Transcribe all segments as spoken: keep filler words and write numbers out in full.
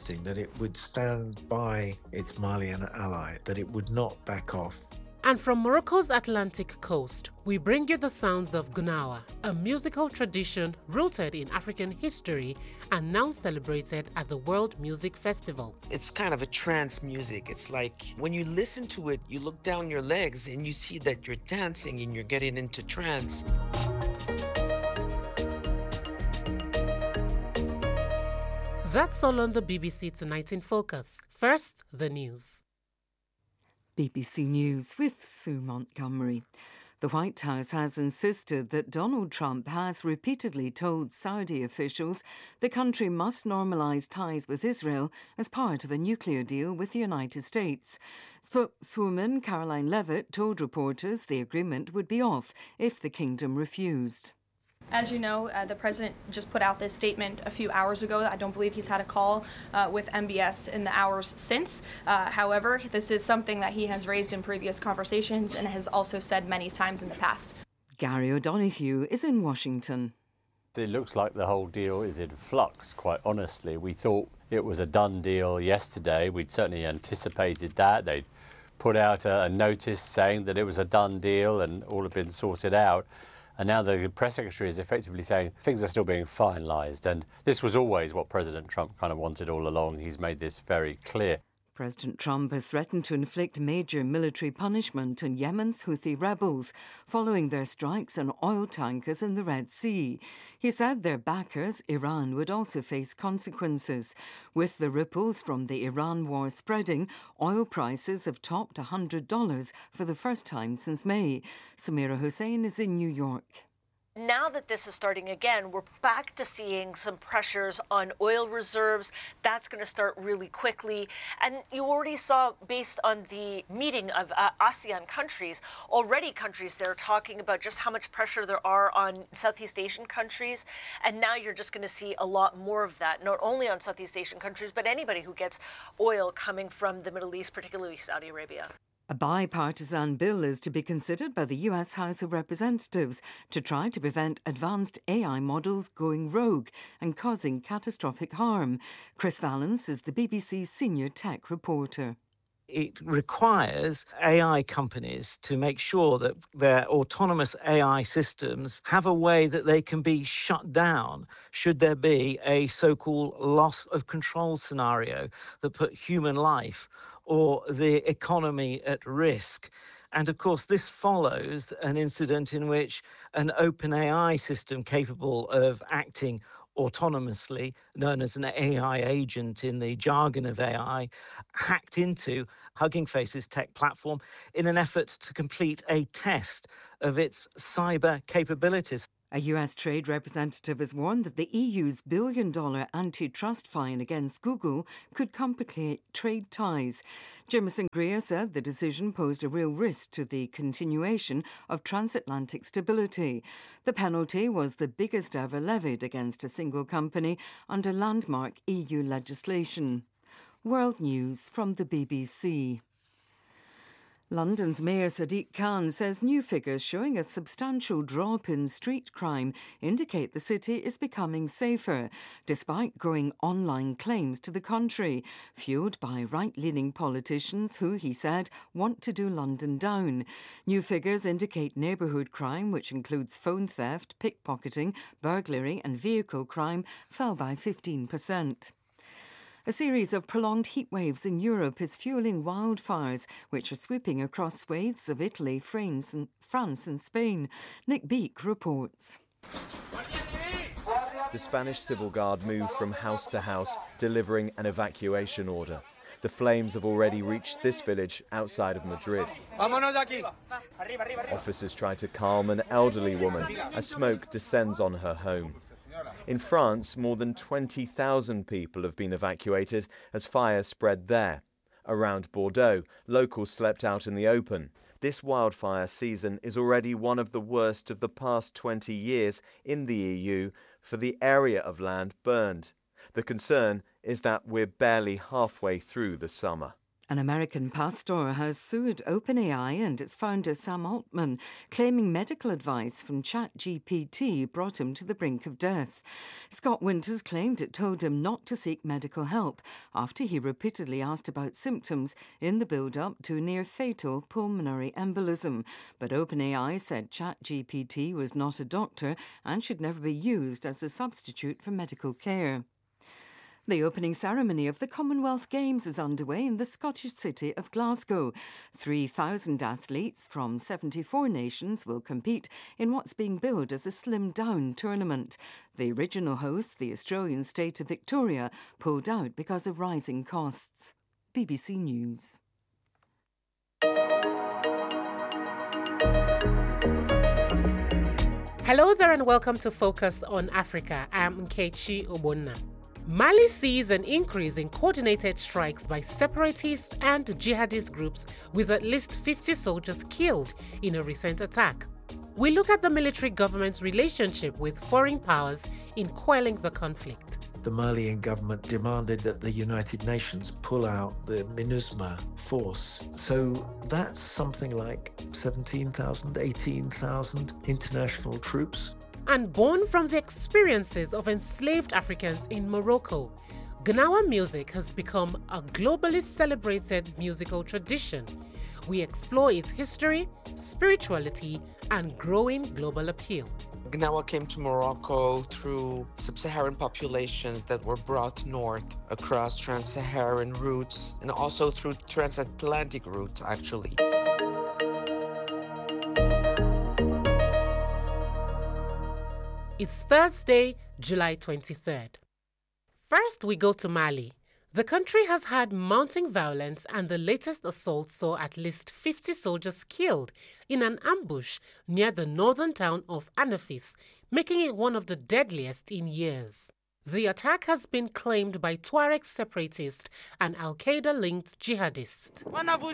insisting that it would stand by its Malian ally, that it would not back off. And from Morocco's Atlantic coast, we bring you the sounds of Gnawa, a musical tradition rooted in African history and now celebrated at the World Music Festival. It's kind of a trance music. It's like when you listen to it, you look down your legs and you see that you're dancing and you're getting into trance. That's all on the B B C Tonight in Focus. First, the news. B B C News with Sue Montgomery. The White House has insisted that Donald Trump has repeatedly told Saudi officials the country must normalise ties with Israel as part of a nuclear deal with the United States. Spokeswoman Caroline Levitt told reporters the agreement would be off if the kingdom refused. As you know, uh, the president just put out this statement a few hours ago. I don't believe he's had a call uh, with M B S in the hours since. Uh, however, this is something that he has raised in previous conversations and has also said many times in the past. Gary O'Donoghue is in Washington. It looks like the whole deal is in flux, quite honestly. We thought it was a done deal yesterday. We'd certainly anticipated that. They'd put out a, a notice saying that it was a done deal and all had been sorted out. And now the press secretary is effectively saying things are still being finalised. And this was always what President Trump kind of wanted all along. He's made this very clear. President Trump has threatened to inflict major military punishment on Yemen's Houthi rebels following their strikes on oil tankers in the Red Sea. He said their backers, Iran, would also face consequences. With the ripples from the Iran war spreading, oil prices have topped one hundred dollars for the first time since May. Samira Hussein is in New York. Now that this is starting again, we're back to seeing some pressures on oil reserves. That's going to start really quickly. And you already saw, based on the meeting of uh, ASEAN countries, already countries there talking about just how much pressure there are on Southeast Asian countries. And now you're just going to see a lot more of that, not only on Southeast Asian countries, but anybody who gets oil coming from the Middle East, particularly Saudi Arabia. A bipartisan bill is to be considered by the U S House of Representatives to try to prevent advanced A I models going rogue and causing catastrophic harm. Chris Vallance is the B B C's senior tech reporter. It requires A I companies to make sure that their autonomous A I systems have a way that they can be shut down should there be a so-called loss of control scenario that put human life or the economy at risk. And of course, this follows an incident in which an OpenAI system capable of acting autonomously, known as an A I agent in the jargon of A I, hacked into Hugging Face's tech platform in an effort to complete a test of its cyber capabilities. A U S trade representative has warned that the E U's billion-dollar antitrust fine against Google could complicate trade ties. Jameson Greer said the decision posed a real risk to the continuation of transatlantic stability. The penalty was the biggest ever levied against a single company under landmark E U legislation. World News from the B B C. London's Mayor Sadiq Khan says new figures showing a substantial drop in street crime indicate the city is becoming safer, despite growing online claims to the contrary, fuelled by right-leaning politicians who, he said, want to do London down. New figures indicate neighbourhood crime, which includes phone theft, pickpocketing, burglary and vehicle crime, fell by fifteen percent. A series of prolonged heat waves in Europe is fuelling wildfires, which are sweeping across swathes of Italy, France and, France and Spain. Nick Beak reports. The Spanish Civil Guard moved from house to house, delivering an evacuation order. The flames have already reached this village outside of Madrid. Officers try to calm an elderly woman as smoke descends on her home. In France, more than twenty thousand people have been evacuated as fires spread there. Around Bordeaux, locals slept out in the open. This wildfire season is already one of the worst of the past twenty years in the E U for the area of land burned. The concern is that we're barely halfway through the summer. An American pastor has sued OpenAI and its founder Sam Altman, claiming medical advice from ChatGPT brought him to the brink of death. Scott Winters claimed it told him not to seek medical help after he repeatedly asked about symptoms in the build-up to a near-fatal pulmonary embolism. But OpenAI said ChatGPT was not a doctor and should never be used as a substitute for medical care. The opening ceremony of the Commonwealth Games is underway in the Scottish city of Glasgow. three thousand athletes from seventy-four nations will compete in what's being billed as a slimmed-down tournament. The original host, the Australian state of Victoria, pulled out because of rising costs. B B C News. Hello there and welcome to Focus on Africa. I'm Nkechi Obonna. Mali sees an increase in coordinated strikes by separatist and jihadist groups, with at least fifty soldiers killed in a recent attack. We look at the military government's relationship with foreign powers in quelling the conflict. The Malian government demanded that the United Nations pull out the MINUSMA force. So that's something like seventeen thousand, eighteen thousand international troops. And born from the experiences of enslaved Africans in Morocco, Gnawa music has become a globally celebrated musical tradition. We explore its history, spirituality, and growing global appeal. Gnawa came to Morocco through sub-Saharan populations that were brought north across trans-Saharan routes and also through transatlantic routes, actually. It's Thursday, July twenty-third. First, we go to Mali. The country has had mounting violence, and the latest assault saw at least fifty soldiers killed in an ambush near the northern town of Anafis, making it one of the deadliest in years. The attack has been claimed by Tuareg separatists and Al-Qaeda-linked jihadists.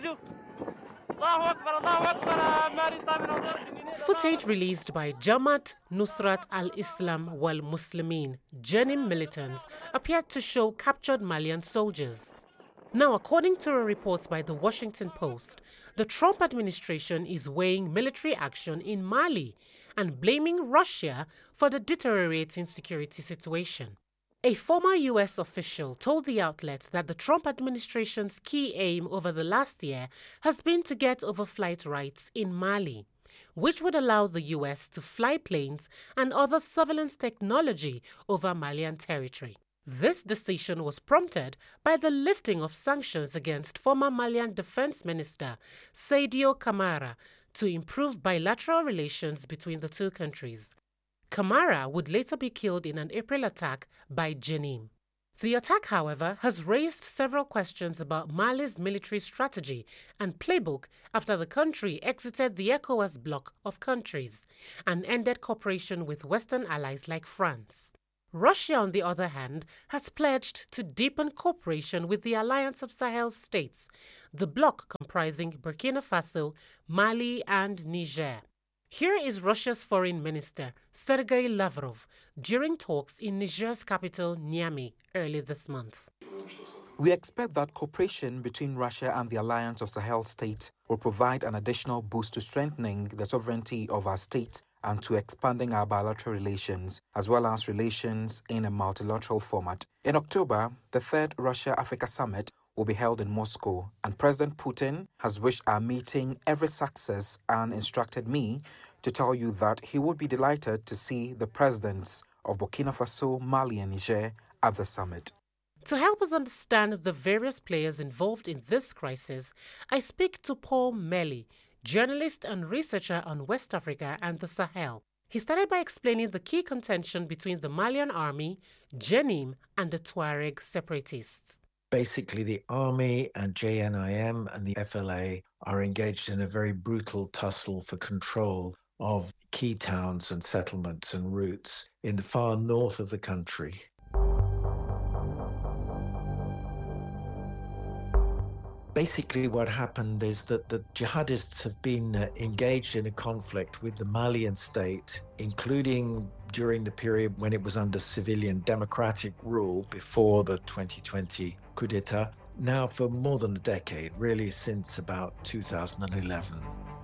Footage released by Jamaat Nusrat al-Islam wal Muslimin, Jenim militants, appeared to show captured Malian soldiers. Now, according to a report by the Washington Post, the Trump administration is weighing military action in Mali and blaming Russia for the deteriorating security situation. A former U S official told the outlet that the Trump administration's key aim over the last year has been to get overflight rights in Mali, which would allow the U S to fly planes and other surveillance technology over Malian territory. This decision was prompted by the lifting of sanctions against former Malian Defense Minister Sadio Camara to improve bilateral relations between the two countries. Camara would later be killed in an April attack by Jenim. The attack, however, has raised several questions about Mali's military strategy and playbook after the country exited the ECOWAS bloc of countries and ended cooperation with Western allies like France. Russia, on the other hand, has pledged to deepen cooperation with the Alliance of Sahel states, the bloc comprising Burkina Faso, Mali, and Niger. Here is Russia's Foreign Minister, Sergei Lavrov, during talks in Niger's capital, Niamey, early this month. We expect that cooperation between Russia and the Alliance of Sahel states will provide an additional boost to strengthening the sovereignty of our states and to expanding our bilateral relations, as well as relations in a multilateral format. In October, the third Russia-Africa Summit will be held in Moscow, and President Putin has wished our meeting every success and instructed me to tell you that he would be delighted to see the presidents of Burkina Faso, Mali, and Niger at the summit. To help us understand the various players involved in this crisis, I speak to Paul Melly, journalist and researcher on West Africa and the Sahel. He started by explaining the key contention between the Malian army, Jenim, and the Tuareg separatists. Basically, the army and J N I M and the F L A are engaged in a very brutal tussle for control of key towns and settlements and routes in the far north of the country. Basically, what happened is that the jihadists have been uh, engaged in a conflict with the Malian state, including during the period when it was under civilian democratic rule before the twenty twenty coup d'etat. now for more than a decade, really since about two thousand eleven.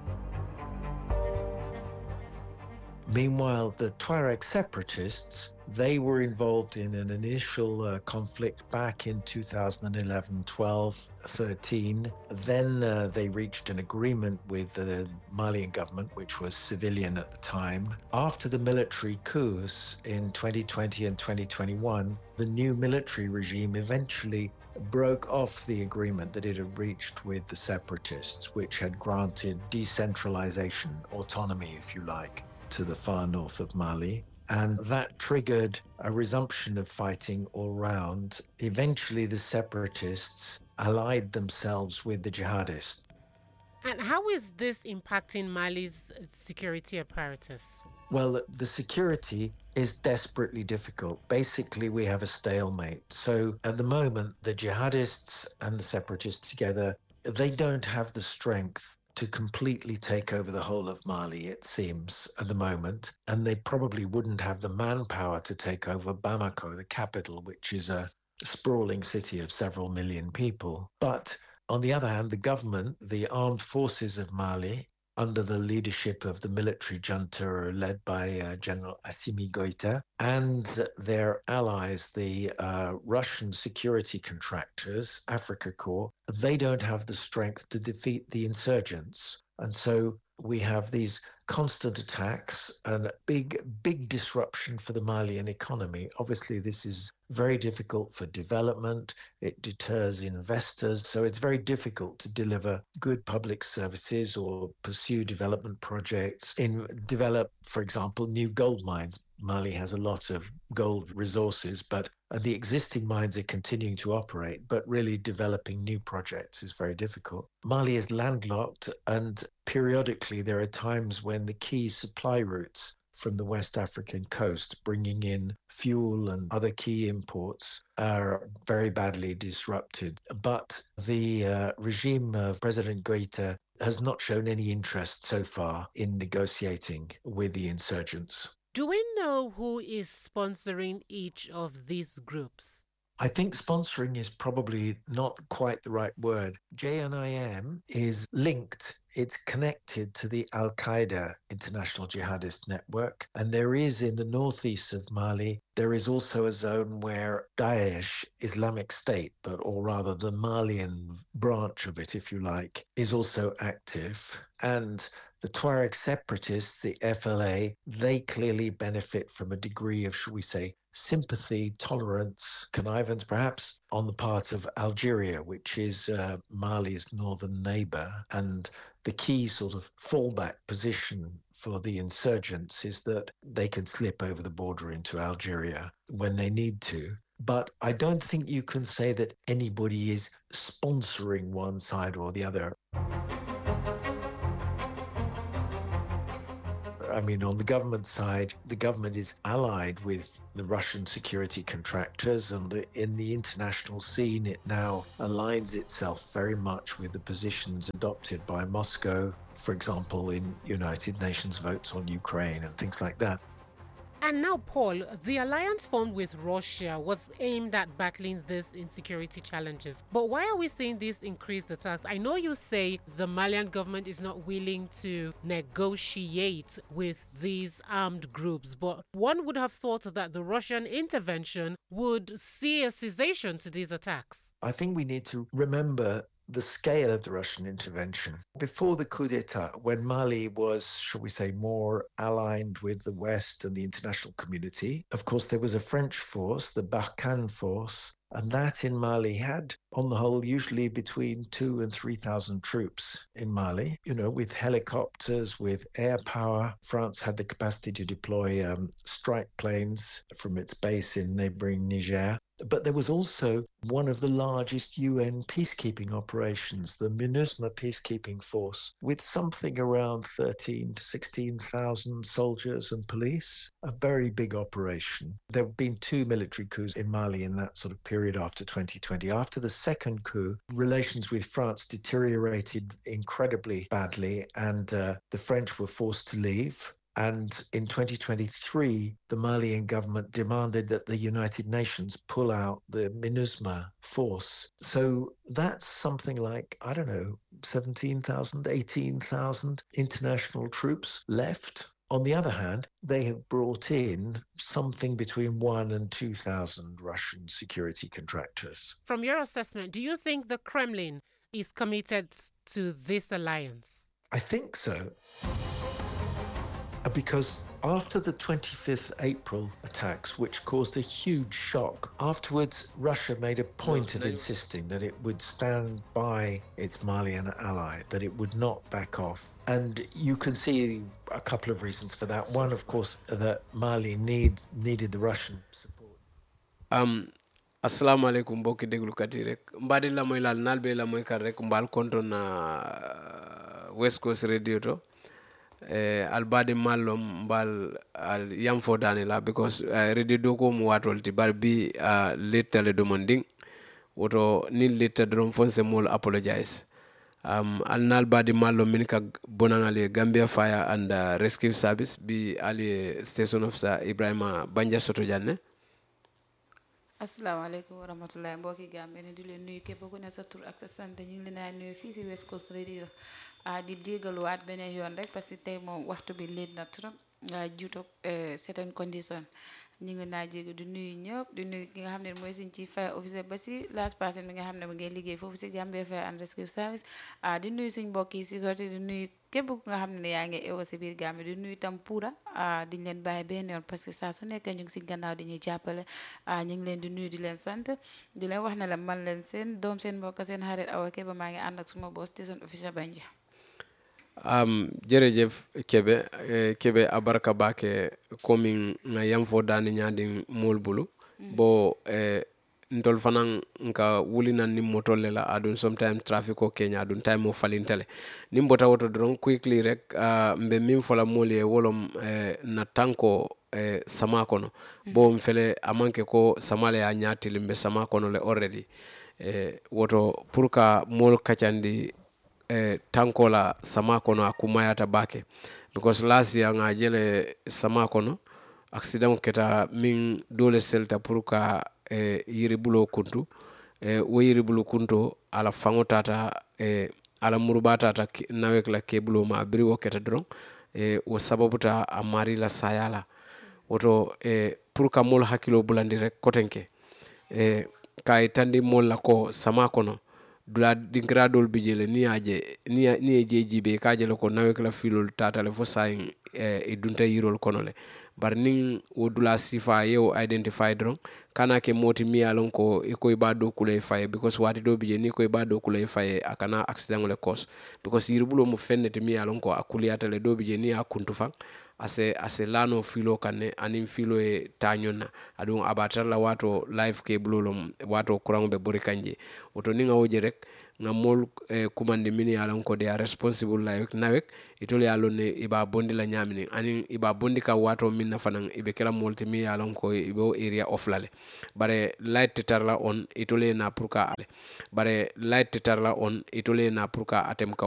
Meanwhile, the Tuareg separatists, they were involved in an initial uh, conflict back in two thousand eleven, twelve, thirteen. Then uh, they reached an agreement with the Malian government, which was civilian at the time. After the military coups in twenty twenty and twenty twenty-one, the new military regime eventually broke off the agreement that it had reached with the separatists, which had granted decentralization, autonomy, if you like, to the far north of Mali. And that triggered a resumption of fighting all round. Eventually, the separatists allied themselves with the jihadists. And how is this impacting Mali's security apparatus? Well, the security is desperately difficult. Basically, we have a stalemate. So at the moment, the jihadists and the separatists together, they don't have the strength to completely take over the whole of Mali, it seems, at the moment. And they probably wouldn't have the manpower to take over Bamako, the capital, which is a sprawling city of several million people. But on the other hand, the government, the armed forces of Mali, under the leadership of the military junta led by uh, General Assimi Goïta, and their allies, the uh, Russian security contractors, Africa Corps, they don't have the strength to defeat the insurgents. And so we have these constant attacks and big, big disruption for the Malian economy. Obviously, this is very difficult for development. It deters investors. So it's very difficult to deliver good public services or pursue development projects, in develop, for example, new gold mines. Mali has a lot of gold resources, but the existing mines are continuing to operate, but really developing new projects is very difficult. Mali is landlocked, and periodically there are times when the key supply routes from the West African coast, bringing in fuel and other key imports, are very badly disrupted. But the uh, regime of President Goïta has not shown any interest so far in negotiating with the insurgents. Do we know who is sponsoring each of these groups? I think sponsoring is probably not quite the right word. J N I M is linked, it's connected to the Al-Qaeda International Jihadist Network. And there is in the northeast of Mali, there is also a zone where Daesh, Islamic State, but or rather the Malian branch of it, if you like, is also active. And the Tuareg separatists, the F L A, they clearly benefit from a degree of, should we say, sympathy, tolerance, connivance, perhaps, on the part of Algeria, which is uh, Mali's northern neighbor. And the key sort of fallback position for the insurgents is that they can slip over the border into Algeria when they need to. But I don't think you can say that anybody is sponsoring one side or the other. I mean, on the government side, the government is allied with the Russian security contractors, and in the international scene, it now aligns itself very much with the positions adopted by Moscow, for example, in United Nations votes on Ukraine and things like that. And now, Paul, the alliance formed with Russia was aimed at battling these insecurity challenges. But why are we seeing these increased attacks? I know you say the Malian government is not willing to negotiate with these armed groups, but one would have thought that the Russian intervention would see a cessation to these attacks. I think we need to remember the scale of the Russian intervention. Before the coup d'etat, when Mali was, shall we say, more aligned with the West and the international community, of course, there was a French force, the Barkhane force, and that in Mali had, on the whole, usually between two and three thousand troops in Mali, you know, with helicopters, with air power. France had the capacity to deploy um, strike planes from its base in neighboring Niger. But there was also one of the largest U N peacekeeping operations, the MINUSMA peacekeeping force, with something around thirteen to sixteen thousand soldiers and police, a very big operation. There have been two military coups in Mali in that sort of period after twenty twenty. After the second coup, relations with France deteriorated incredibly badly, and uh, the French were forced to leave. And in twenty twenty-three, the Malian government demanded that the United Nations pull out the MINUSMA force. So that's something like, I don't know, seventeen thousand, eighteen thousand international troops left. On the other hand, they have brought in something between one and two thousand Russian security contractors. From your assessment, do you think the Kremlin is committed to this alliance? I think so. Because after the twenty-fifth of April attacks, which caused a huge shock, afterwards Russia made a point of insisting that it would stand by its Malian ally, that it would not back off. And you can see a couple of reasons for that. One, of course, that Mali need, needed the Russian support. Um, Assalamu alaikum mbokki déglukat yi rek mbaadi la moy laal naal be la moy kar rek mbaal konto na West Coast Radio to eh, albadi malom mbal al yamfo dani la because uh, radio doko mu watol ti bar bi uh, letale domanding woto ni letta drom fonse mol apologize um al nal badi malom min ka bonangale Gambia Fire and uh, Rescue Service bi ali station officer Ibrahima Banja Soto Janne. Assalamu alaikum wa rahmatullahi mbokki Gambie ne di leen nuyu képp ku ne sa tur ak sa sant ñu ngi leen a nuyu fii si West Coast Radio ah di déggaluwaat beneen yoon rek parce que tey moom waxtu bi leet na trop nga juutoog certain condition ñu ngi naa jéego di nuyu ñëpp di nuyu ki nga xam ne mooy suñ ci fire officer ba si last person bi nga xam ne mu ngi liggéey foofu si Gambia Fire and Rescue Service ah di nuyu suñ mbokk yi sécurité di nuyu képp ku nga xam ne yaa ngi ewo si biir Gambie di nuyu tam puura ah diñ leen bàyyi benn yoon parce que saa su nekk ñu ngi si gannaaw di ñuy jàppale ah ñu ngi leen di nuyu di leen sant di leen wax ne la man leen seen doom seen mbokk seen xarit Awa Keba maa ngi ànd ak suma boss station officer Banja. Um, jërëjëf Kebe eh, Kebe abarka bake komin nga yamfo dani nyadi mol bulu mm. bo eh, ntol fanan nka wulina ni motolle la adun sometimes traffic o Kenya adun time o falintele nimbota woto dron quickly rek uh, mbe min fola moli e wolom eh, na tanko eh, sama kono mm. bo mfele amanke ko samale ya nyati limbe sama kono le already eh, woto purka mol kachandi eh, tanko la sama kono akumayata bake because last year nga jele sama kono accident keta min dole selta purka eh, yiribulo kuntu eh, wo yiribulo kunto ala fango tata eh, ala murubata ta nawek la kebulo ma biri wo keta dron eh, wo sababuta amari la sayala woto eh, purka mol hakilo bulandi rek kotenke eh, kay tandi mol la ko sama kono dula dinkira dol bijele ni aje ni ni je jibe kaje ko nawek la filol tatale fo sayin e eh, dunta yirol kono le bar nin wo dula sifa yew identify dron kana ke moti mi alon ko e koy ba do kulay faye because wati do bije ni koy ba do kulay faye akana accident le cause because yirbulo mo fennete mi alon ko akuliyata le do bije ni akuntu fan ase ase lano filo kanne anin filo e tanyona adun abatar la wato live ke blolom wato kurango be bori kanje oto ninga woje rek nga mol eh, kumande mini alan ko de responsible like nawek itole alone iba bondi la nyamini anin iba bondi ka wato minna fanan ibe kala molti mi alan ko ibo area of lale bare light tarla on itole na purka ale bare light tarla on itole na purka atem ka